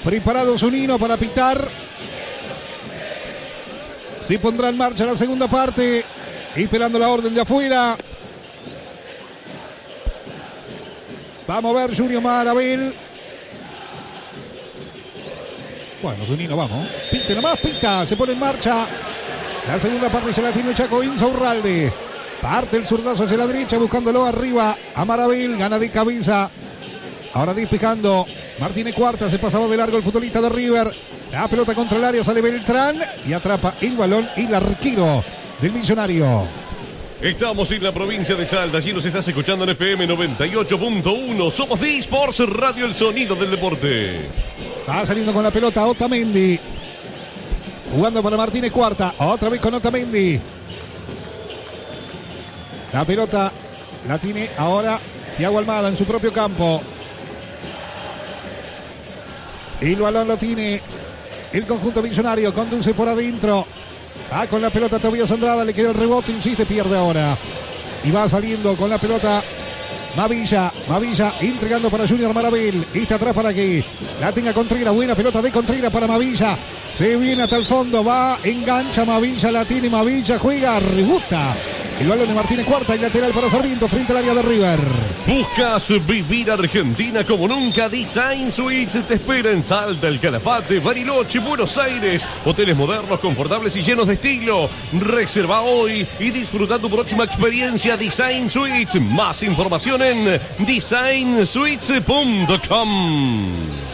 Preparado Zunino para pitar. Se pondrá en marcha la segunda parte. Esperando la orden de afuera. Vamos a ver Junior Maravil. Bueno, Zunino, vamos. Pinte nomás, pita. Se pone en marcha. La segunda parte se la tiene Chaco Insaurralde. Parte el zurdazo hacia la derecha, buscándolo arriba a Maravil. Gana de cabeza. Ahora despejando. Martínez Cuarta, se pasaba de largo el futbolista de River. La pelota contra el área, sale Beltrán y atrapa el balón y el arquero del Millonario. Estamos en la provincia de Salta, allí nos estás escuchando en FM 98.1. Somos de Sports Radio, el sonido del deporte. Va saliendo con la pelota Otamendi. Jugando para Martínez Cuarta, otra vez con Otamendi. La pelota la tiene ahora Thiago Almada en su propio campo. El balón lo tiene el conjunto Millonario, conduce por adentro. Va con la pelota Tobías Andrada, le queda el rebote, insiste, pierde ahora. Y va saliendo con la pelota Mavilla entregando para Junior Maravil. Está atrás para que la tenga Contreras. Buena pelota de Contreras para Mavilla. Se viene hasta el fondo, va, engancha Mavilla, la tiene Mavilla, juega, rebota. El balón de Martínez Cuarta y lateral para Sarmiento frente al área de River. ¿Buscas vivir Argentina como nunca? Design Suites te espera en Salta, El Calafate, Bariloche, Buenos Aires. Hoteles modernos, confortables y llenos de estilo. Reserva hoy y disfruta tu próxima experiencia. Design Suites. Más información en designsuites.com.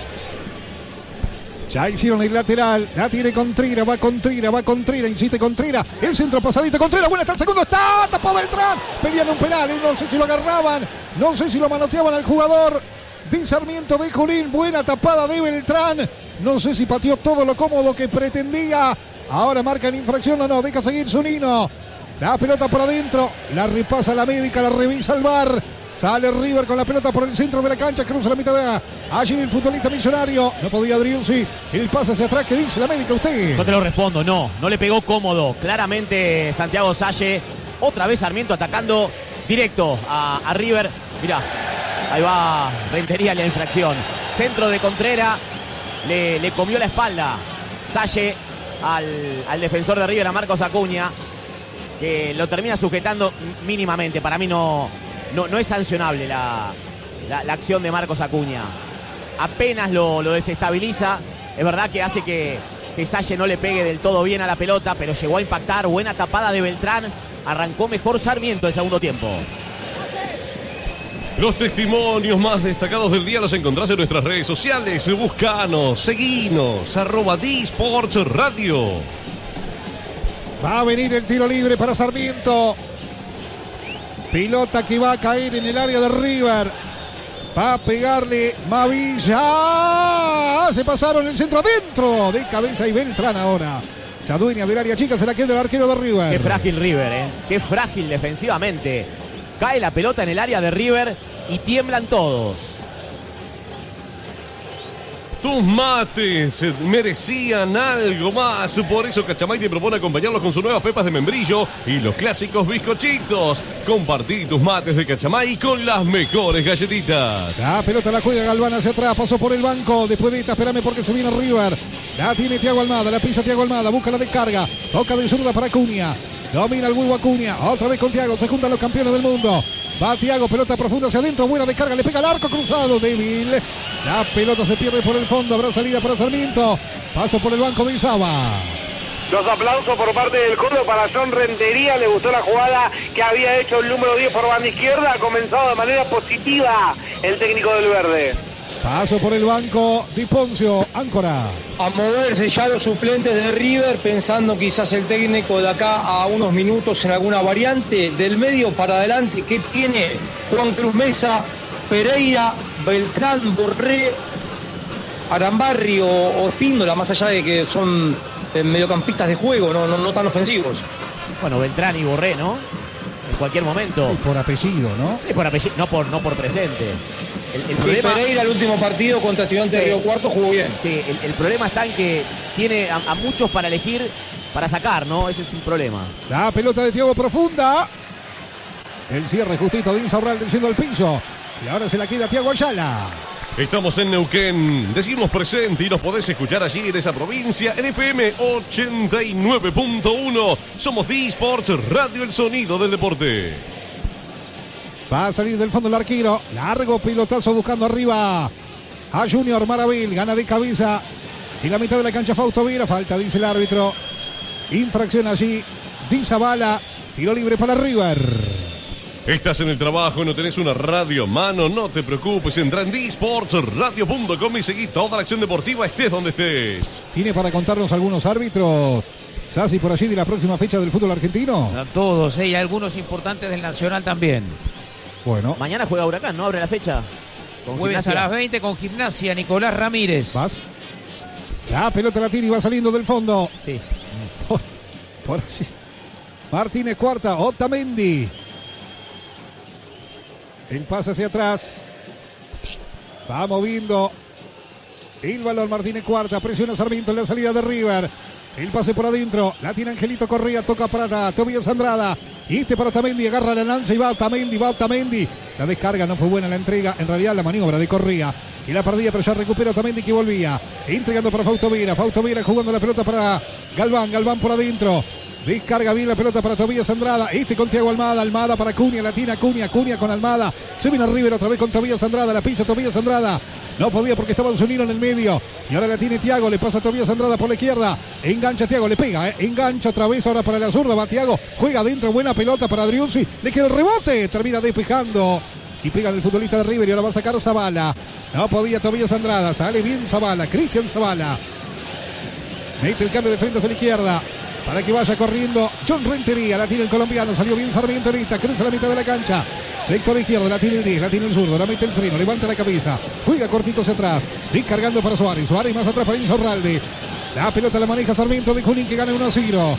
Ya hicieron el lateral, la tiene Contreras, va Contreras, insiste Contreras, el centro pasadito, Contreras, buena hasta el segundo, está tapado Beltrán, pedían un penal, no sé si lo agarraban, no sé si lo manoteaban al jugador de Sarmiento de Junín, buena tapada de Beltrán, no sé si pateó todo lo cómodo que pretendía, ahora marcan infracción o no, deja seguir Zunino, la pelota por adentro, la repasa la médica, la revisa el VAR. Sale River con la pelota por el centro de la cancha, cruza la mitad de allí el futbolista Millonario. No podía Driussi. El pase hacia atrás, ¿qué dice la médica usted? Yo te lo respondo, no le pegó cómodo. Claramente Santiago Salle, otra vez Sarmiento atacando directo a River. Mirá, ahí va Rentería la infracción. Centro de Contreras, le comió la espalda Salle al defensor de River, a Marcos Acuña, que lo termina sujetando mínimamente. Para mí no es sancionable la acción de Marcos Acuña. Apenas lo desestabiliza. Es verdad que hace que Salle no le pegue del todo bien a la pelota, pero llegó a impactar. Buena tapada de Beltrán. Arrancó mejor Sarmiento el segundo tiempo. Los testimonios más destacados del día los encontrás en nuestras redes sociales. Buscanos, seguinos, @dsports Radio. Va a venir el tiro libre para Sarmiento. Pelota que va a caer en el área de River. Va a pegarle Mavilla. Se pasaron el centro adentro. De cabeza y Beltrán ahora. Se adueña del área chica, se la queda el arquero de River. Qué frágil River, Qué frágil defensivamente. Cae la pelota en el área de River y tiemblan todos. Tus mates merecían algo más. Por eso Cachamay te propone acompañarlos con sus nuevas pepas de membrillo y los clásicos bizcochitos. Compartí tus mates de Cachamay con las mejores galletitas. La pelota la juega Galván hacia atrás. Pasó por el banco. Después de esta, espérame porque se viene River. La tiene Thiago Almada. La pisa Thiago Almada. Busca la descarga. Toca de zurda para Acuña. Domina el huevo Acuña. Otra vez con Thiago. Se juntan los campeones del mundo. Va Thiago, pelota profunda hacia adentro, buena descarga, le pega al arco cruzado, débil. La pelota se pierde por el fondo, habrá salida para Sarmiento. Paso por el banco de Izaba. Los aplausos por parte del Colo para John Rentería, le gustó la jugada que había hecho el número 10 por banda izquierda, ha comenzado de manera positiva el técnico del Verde. Paso por el banco Di Poncio, Áncora. A moverse ya los suplentes de River, pensando quizás el técnico de acá a unos minutos en alguna variante. Del medio para adelante, ¿qué tiene Juan Cruz Mesa, Pereira, Beltrán, Borré, Arambarri o Espíndola, más allá de que son mediocampistas de juego, no tan ofensivos? Bueno, Beltrán y Borré, ¿no? En cualquier momento. Por apellido, ¿no? Sí, por apellido, no por presente. El problema, Pereira, el último partido contra Estudiantes de Río Cuarto, jugó bien. Sí, el problema está en que tiene a muchos para elegir, para sacar, ¿no? Ese es un problema. La pelota de Thiago profunda. El cierre justito de Insaurralde yendo al piso. Y ahora se la queda Thiago Ayala. Estamos en Neuquén, decimos presente y nos podés escuchar allí en esa provincia en FM 89.1. Somos D-Sports, Radio El Sonido del Deporte. Va a salir del fondo el arquero. Largo pilotazo buscando arriba a Junior Maravil. Gana de cabeza en la mitad de la cancha Fausto Vera. Falta, dice el árbitro. Infracción allí. Di Zavala. Tiro libre para River. Estás en el trabajo y no tenés una radio a mano, no te preocupes, entra en dsportsradio.com y seguí toda la acción deportiva, estés donde estés. ¿Tiene para contarnos algunos árbitros, Sassi, por allí de la próxima fecha del fútbol argentino? A todos, y algunos importantes del Nacional también. Bueno. Mañana juega Huracán, ¿no? Abre la fecha. Con Jueves a las 20 con Gimnasia, Nicolás Ramírez. ¿Vas? La pelota la tira y va saliendo del fondo. Sí. Por allí. Martínez Cuarta, Otamendi. El pase hacia atrás. Va moviendo el balón Martínez Cuarta. Presiona Sarmiento en la salida de River. El pase por adentro. La tiene Angelito Correa. Toca para Tobías Andrada. Y para Otamendi. Agarra la lanza y va Otamendi. La descarga no fue buena la entrega. En realidad la maniobra de Correa. Y la perdía, pero ya recupera Otamendi que volvía. Entregando para Fausto Vera. Fausto Vera jugando la pelota para Galván. Galván por adentro. Descarga bien la pelota para Tobías Andrada. Con Thiago Almada. Almada para Cunha. La tiene Cunha con Almada. Se viene River otra vez con Tobías Andrada. La pisa Tobías Andrada. No podía porque estaba Zunino en el medio. Y ahora la tiene Thiago. Le pasa a Tobías Andrada por la izquierda. Engancha Thiago. Le pega. Engancha otra vez ahora para la zurda. Va Thiago. Juega adentro. Buena pelota para Driussi. Le queda el rebote. Termina despejando. Y pega el futbolista de River. Y ahora va a sacar Zavala. No podía Tobías Andrada. Sale bien Zavala. Cristian Zavala. Mete el cambio de frente hacia la izquierda. Para que vaya corriendo John Rentería. La tiene el colombiano. Salió bien Sarmiento ahorita. Cruza la mitad de la cancha. Sector izquierdo. La tiene el 10. La tiene el zurdo. La mete el freno. Levanta la cabeza. Juega cortito hacia atrás. Descargando para Suárez. Suárez más atrás para Insaurralde. La pelota la maneja Sarmiento de Junín que gana 1-0.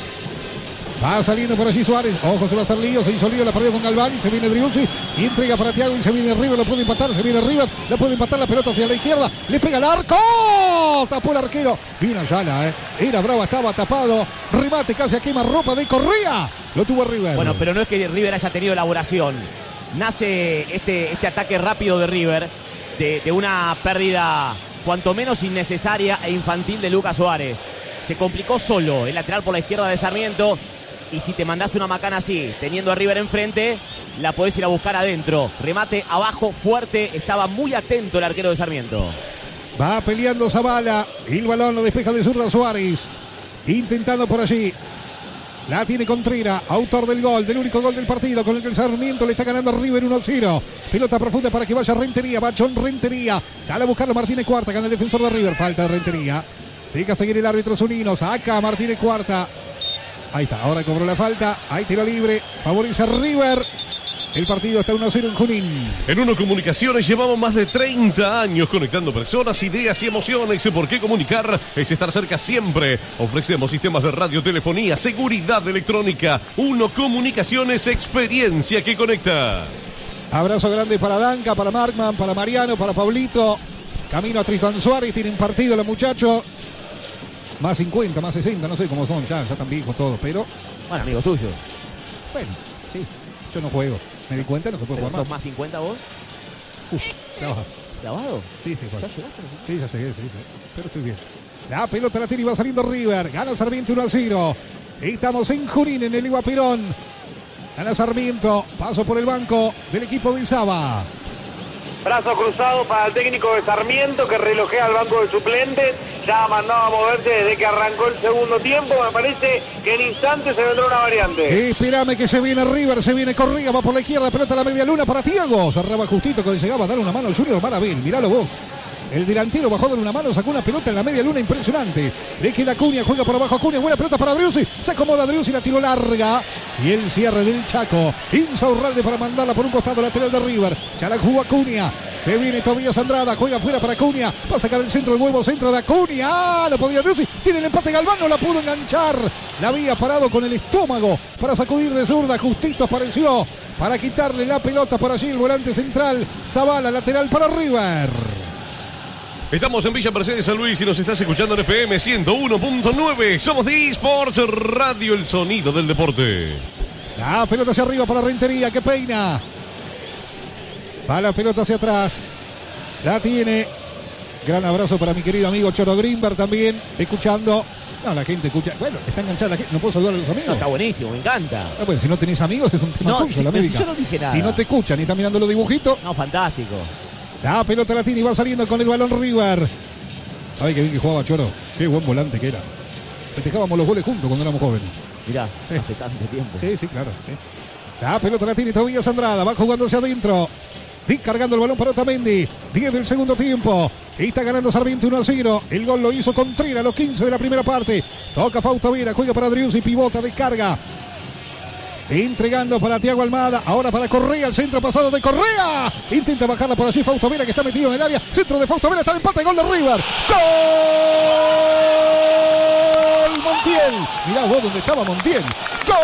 Va saliendo por allí Suárez. Ojo, se va a hacer lío. Se hizo lío. La perdió con Galván. Y se viene Driussi. Y entrega para Thiago. Y se viene River. Lo puede empatar. Se viene River. La puede empatar. La pelota hacia la izquierda. Le pega el arco. Tapó el arquero. Vino Ayala. Era brava. Estaba tapado. Remate casi a quemarropa de Correa. Lo tuvo River. Bueno, pero no es que River haya tenido elaboración. Nace este ataque rápido de River de una pérdida cuanto menos innecesaria e infantil de Lucas Suárez. Se complicó solo el lateral por la izquierda de Sarmiento. Y si te mandaste una macana así, teniendo a River enfrente, la podés ir a buscar adentro. Remate abajo, fuerte. Estaba muy atento el arquero de Sarmiento. Va peleando Zavala. El balón lo despeja de zurda Suárez. Intentando por allí. La tiene Contreras, autor del gol, del único gol del partido, con el que el Sarmiento le está ganando a River 1-0. Pelota profunda para que vaya Rentería. Va John Rentería. Sale a buscarlo Martínez Cuarta, gana el defensor de River. Falta de Rentería. Deja seguir el árbitro Zunino. Saca a Martínez Cuarta. Ahí está, ahora cobró la falta. Hay tiro libre. Favorece a River. El partido está 1-0 en Junín. En Uno Comunicaciones llevamos más de 30 años conectando personas, ideas y emociones. ¿Por qué comunicar? Es estar cerca siempre. Ofrecemos sistemas de radiotelefonía, seguridad electrónica. Uno Comunicaciones, experiencia que conecta. Abrazo grande para Danca, para Markman, para Mariano, para Pablito. Camino a Tristan Suárez. Tienen partido los muchachos. Más 50, más 60, no sé cómo son. Ya están viejos todos, pero... Bueno, amigo tuyo. Bueno, sí. Yo no juego. Me di cuenta, no se puede jugar ¿Sos más 50 vos? Trabaja. ¿Clavado? Sí, sí. ¿Ya llegaste? Sí, ya llegué, sí. Pero estoy bien. La pelota la tiene y va saliendo River. Gana Sarmiento 1-0. Estamos en Junín, en el Iguapirón. Gana Sarmiento. Paso por el banco del equipo de Izaba. Brazo cruzado para el técnico de Sarmiento que relojea al banco de suplentes. Ya mandaba a moverse desde que arrancó el segundo tiempo. Me parece que en instantes se vendrá una variante. Espérame que se viene River, se viene Correa, va por la izquierda, pelota a la media luna para Thiago. Cerraba justito cuando llegaba a darle una mano al Junior Maravil. Miralo vos. El delantero bajó de una mano, sacó una pelota en la media luna impresionante. Le queda Cunha, juega por abajo a Cunha, buena pelota para Driussi. Se acomoda Driussi, la tiró larga. Y el cierre del Chaco. Insaurralde para mandarla por un costado lateral de River. Ya la jugó a Cunha. Se viene Tobías Andrada, juega afuera para Cunha. Va a sacar el centro, el huevo centro de Cunha. ¡Ah! Lo podría Driussi. Tiene el empate Galván, no la pudo enganchar. La había parado con el estómago para sacudir de zurda. Justito apareció para quitarle la pelota por allí el volante central. Zavala, lateral para River. Estamos en Villa Mercedes, San Luis, y nos estás escuchando en FM 101.9. Somos de eSports Radio, el sonido del deporte. La pelota hacia arriba para Rentería, que peina. Va la pelota hacia atrás. La tiene. Gran abrazo para mi querido amigo Choro Grimberg también, escuchando. No, la gente escucha. Bueno, está enganchada la gente. ¿No puedo saludar a los amigos? No, está buenísimo, me encanta. Ah, bueno, si no tenés amigos es un tema tuyo, si, la médica. si yo no dije nada. Si no te escuchan y están mirando los dibujitos. No, fantástico. La pelota la tiene y va saliendo con el balón River. ¿Sabés qué bien que jugaba Choro? Qué buen volante que era. Festejábamos los goles juntos cuando éramos jóvenes. Mirá, Sí. hace tanto tiempo. Sí, sí, claro. Sí. La pelota la tiene Tobías Andrada. Va jugando hacia adentro. Cargando el balón para Otamendi. 10 del segundo tiempo. Y está ganando Sarmiento 1-0. El gol lo hizo Contreras a los 15 de la primera parte. Toca Fausto Vera. Juega para Driussi. Pivota, descarga. Entregando para Thiago Almada. Ahora para Correa. El centro pasado de Correa. Intenta bajarla por allí Fausto Vera, que está metido en el área. Centro de Fausto Vera. Está el empate. Gol de River. ¡Gol! Montiel. Mirá vos dónde estaba Montiel. ¡Gol!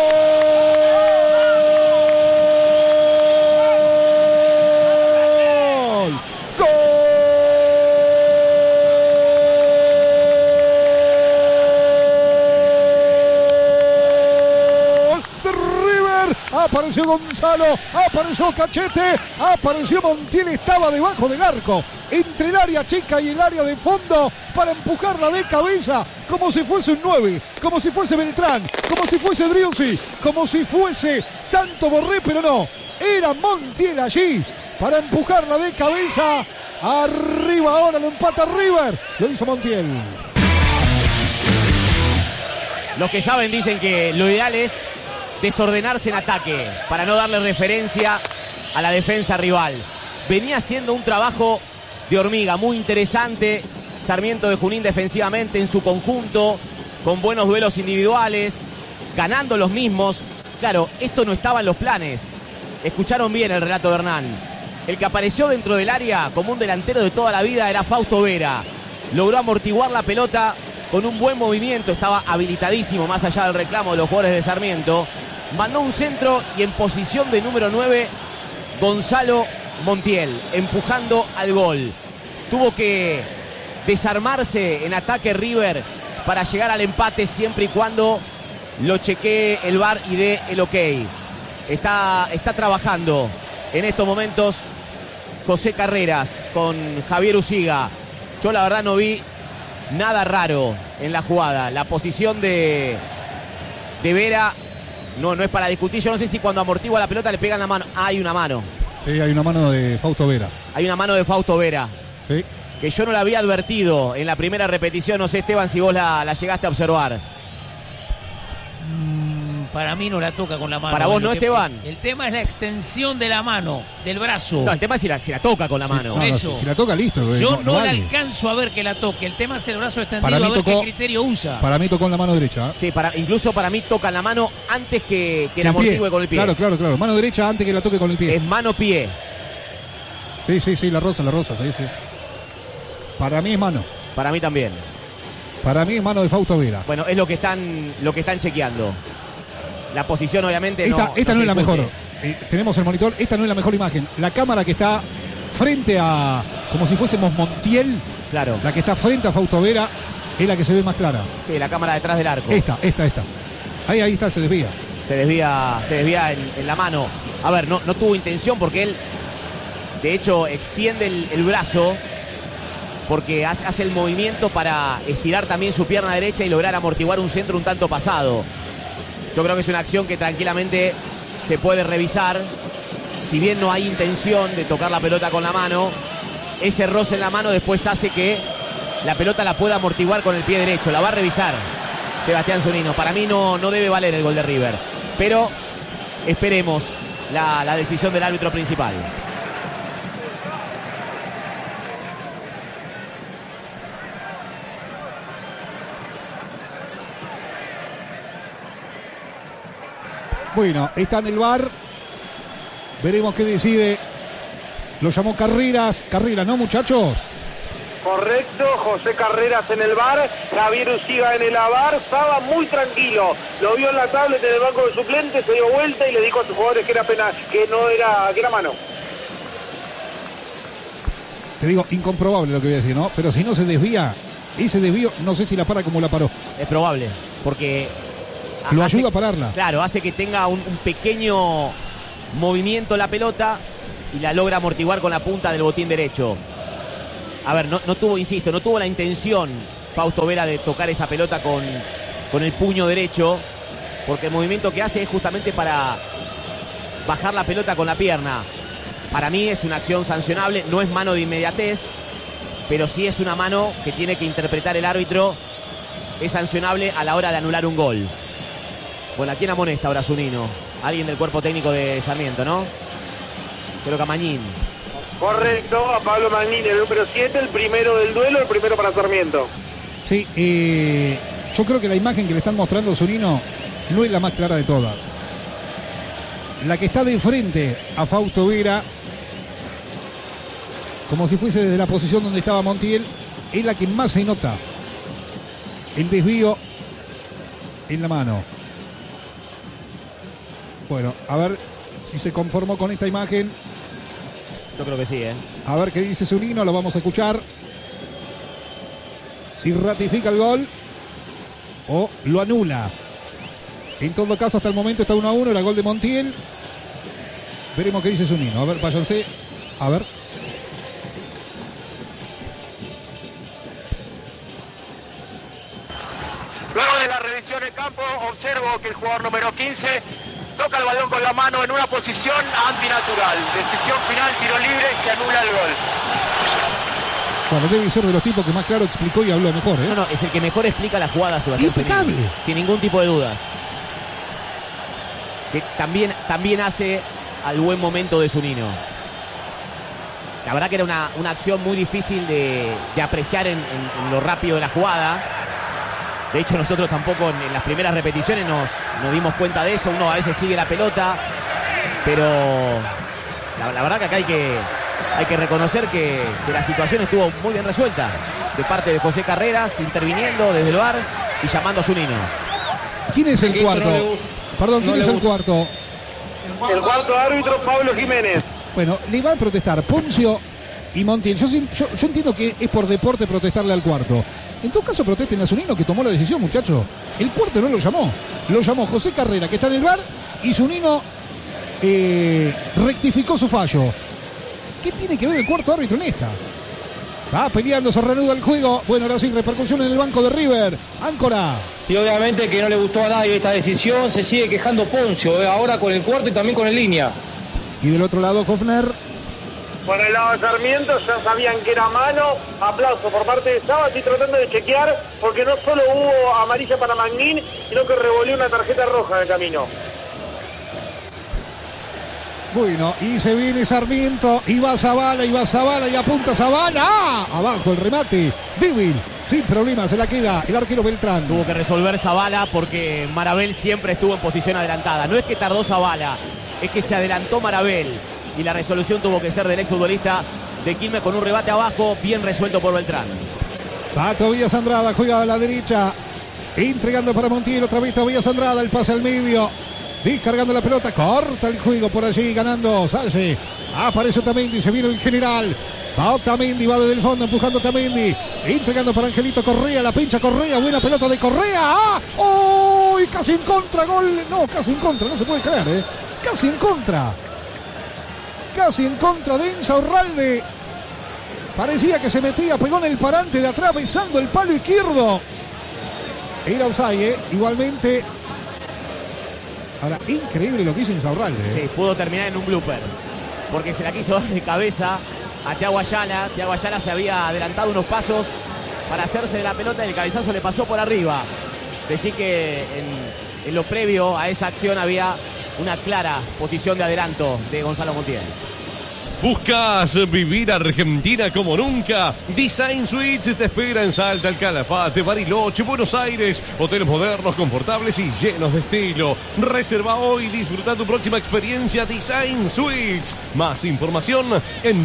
Apareció Gonzalo, apareció Cachete, apareció Montiel, estaba debajo del arco, entre el área chica y el área de fondo, para empujarla de cabeza, como si fuese un 9, como si fuese Beltrán, como si fuese Driussi, como si fuese Santo Borré, pero no, era Montiel allí, para empujarla de cabeza, arriba ahora, lo empata River, lo hizo Montiel. Los que saben dicen que lo ideal es desordenarse en ataque para no darle referencia a la defensa rival. Venía haciendo un trabajo de hormiga muy interesante Sarmiento de Junín defensivamente en su conjunto, con buenos duelos individuales, ganando los mismos. Claro, esto no estaba en los planes. Escucharon bien el relato de Hernán. El que apareció dentro del área como un delantero de toda la vida era Fausto Vera. Logró amortiguar la pelota con un buen movimiento, estaba habilitadísimo más allá del reclamo de los jugadores de Sarmiento. Mandó un centro y en posición de número 9, Gonzalo Montiel, empujando al gol. Tuvo que desarmarse en ataque River para llegar al empate siempre y cuando lo chequee el VAR y dé el ok. Está trabajando en estos momentos José Carreras con Javier Usiga. Yo la verdad no vi nada raro en la jugada. La posición de Vera no es para discutir. Yo no sé si cuando amortigua la pelota le pegan la mano. Hay una mano. Sí, hay una mano de Fausto Vera. Hay una mano de Fausto Vera. Sí. Que yo no la había advertido en la primera repetición. No sé, Esteban, si vos la llegaste a observar. Para mí no la toca con la mano. Para vos no, Esteban. El tema es la extensión de la mano, del brazo. No, el tema es si la toca con la mano. No, Eso. si la toca, listo. Yo no la vale. alcanzo a ver que la toque. El tema es el brazo extendido, Para mí a ver tocó- qué criterio usa. Para mí tocó en la mano derecha. Sí, incluso para mí toca la mano antes que la El pie. amortigue con el pie. Claro. Mano derecha antes que la toque con el pie. Es mano-pie. Sí, la rosa, sí. Para mí es mano. Para mí también. Para mí es mano de Fausto Vera. Bueno, es lo que están chequeando. La posición obviamente Esta no se es la discute. mejor. Tenemos el monitor. Esta no es la mejor imagen. La cámara que está frente a, como si fuésemos Montiel, Claro. la que está frente a Fausto Vera, es la que se ve más clara. Sí, la cámara detrás del arco. Esta. Ahí está, se desvía. Se desvía en la mano. A ver, no tuvo intención porque él, de hecho, extiende el brazo porque hace el movimiento para estirar también su pierna derecha y lograr amortiguar un centro un tanto pasado. Yo creo que es una acción que tranquilamente se puede revisar. Si bien no hay intención de tocar la pelota con la mano, ese roce en la mano después hace que la pelota la pueda amortiguar con el pie derecho. La va a revisar Sebastián Zunino. Para mí no debe valer el gol de River. Pero esperemos la decisión del árbitro principal. Bueno, está en el VAR. Veremos qué decide. Lo llamó Carreras, ¿no, muchachos? Correcto, José Carreras en el VAR, Javier Usiga en el VAR, estaba muy tranquilo, lo vio en la tablet en el banco de suplentes, se dio vuelta y le dijo a sus jugadores que era penal, que era mano. Te digo, incomprobable lo que voy a decir, ¿no? Pero si no se desvía, ese desvío, no sé si la para como la paró. Es probable, porque Lo ayuda a pararla. Claro, hace que tenga un pequeño movimiento la pelota y la logra amortiguar con la punta del botín derecho. A ver, no tuvo la intención Fausto Vera de tocar esa pelota con el puño derecho, porque el movimiento que hace es justamente para bajar la pelota con la pierna. Para mí es una acción sancionable, no es mano de inmediatez, pero sí es una mano que tiene que interpretar el árbitro. Es sancionable a la hora de anular un gol. Bueno, ¿a quién amonesta ahora Zunino? Alguien del cuerpo técnico de Sarmiento, ¿no? Creo que a Mañín. Correcto, a Pablo Mañín, el número 7, el primero del duelo, el primero para Sarmiento. Sí, yo creo que la imagen que le están mostrando a Zunino no es la más clara de todas. La que está de frente a Fausto Vera, como si fuese desde la posición donde estaba Montiel, es la que más se nota el desvío en la mano. Bueno, a ver si se conformó con esta imagen. Yo creo que sí, ¿eh? A ver qué dice Zunino, lo vamos a escuchar. Si ratifica el gol o lo anula. En todo caso, hasta el momento está 1-1, era gol de Montiel. Veremos qué dice Zunino. A ver, váyanse. A ver. Luego de la revisión en campo, observo que el jugador número 15 toca el balón con la mano en una posición antinatural. Decisión final, tiro libre y se anula el gol. Bueno, debe ser de los tipos que más claro explicó y habló mejor, ¿eh? No, es el que mejor explica la jugada, Sebastián Impecable. Zunino, sin ningún tipo de dudas. Que también hace al buen momento de Zunino. La verdad que era una acción muy difícil de apreciar en lo rápido de la jugada. De hecho, nosotros tampoco en las primeras repeticiones nos dimos cuenta de eso. Uno a veces sigue la pelota, pero la verdad que acá hay que reconocer que la situación estuvo muy bien resuelta de parte de José Carreras, interviniendo desde el VAR y llamando a Zunino. ¿Quién es el cuarto? Perdón, ¿quién es el cuarto? El cuarto árbitro, Pablo Jiménez. Bueno, le van a protestar Poncio y Montiel. Yo entiendo que es por deporte protestarle al cuarto. En todo caso, protesten a Zunino, que tomó la decisión, muchachos. El cuarto no lo llamó. Lo llamó José Carrera, que está en el VAR, y Zunino rectificó su fallo. ¿Qué tiene que ver el cuarto árbitro en esta? Va peleando, se reanuda el juego. Bueno, ahora sí, repercusión en el banco de River. Áncora. Y obviamente que no le gustó a nadie esta decisión, se sigue quejando Poncio, ahora con el cuarto y también con el línea. Y del otro lado, Hofner. Por el lado de Sarmiento ya sabían que era mano. Aplauso por parte de Saba. Estoy tratando de chequear porque no solo hubo amarilla para Magnini, sino que revolvió una tarjeta roja en el camino. Bueno, y se viene Sarmiento, y va Zabala y apunta Zabala. ¡Ah! Abajo el remate, débil, sin problemas, se la queda el arquero Beltrán. Tuvo que resolver Zabala porque Marabel siempre estuvo en posición adelantada. No es que tardó Zabala, es que se adelantó Marabel. Y la resolución tuvo que ser del exfutbolista de Quilmes con un rebate abajo, bien resuelto por Beltrán. Va Tobías Andrada, juega a la derecha, entregando para Montiel, otra vez Tobías Andrada, el pase al medio. Descargando la pelota, corta el juego por allí, ganando Salle. Aparece Otamendi, se viene el general. Va Otamendi, va desde el fondo, empujando Otamendi. Entregando para Angelito Correa, la pincha Correa, buena pelota de Correa. ¡Ah! ¡Oh! Casi en contra, gol. No, casi en contra, no se puede creer, ¿eh? Casi en contra. Casi en contra de Insaurralde. Parecía que se metía, pegó en el parante de atrás, besando el palo izquierdo. Era offside, igualmente. Ahora, increíble lo que hizo Insaurralde. Sí, pudo terminar en un blooper, porque se la quiso dar de cabeza a Thiago Ayala. Thiago Ayala se había adelantado unos pasos para hacerse de la pelota y el cabezazo le pasó por arriba. Decir que en lo previo a esa acción había una clara posición de adelanto de Gonzalo Montiel. ¿Buscas vivir Argentina como nunca? Design Suites te espera en Salta, El Calafate, Bariloche, Buenos Aires. Hoteles modernos, confortables y llenos de estilo. Reserva hoy y disfruta tu próxima experiencia Design Suites. Más información en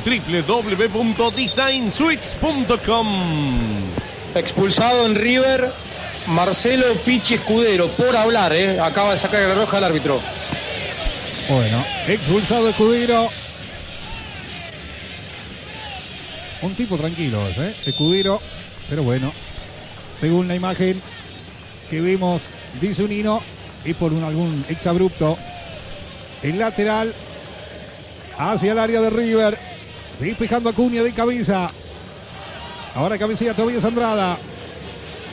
www.designsuites.com. Expulsado en River, Marcelo Pichi Escudero, por hablar, acaba de sacar la roja al árbitro. Bueno, expulsado Escudero. Un tipo tranquilo, Escudero, pero bueno, según la imagen que vimos, dice Zunino, y por algún exabrupto, el lateral hacia el área de River, despejando a Acuña de cabeza. Ahora cabecilla Tobías Andrada.